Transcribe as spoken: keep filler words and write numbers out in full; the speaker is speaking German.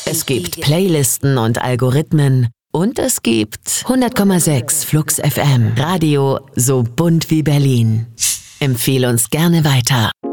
Es gibt Playlisten und Algorithmen. Und es gibt hundert Komma sechs Flux F M. Radio so bunt wie Berlin. Empfehle uns gerne weiter.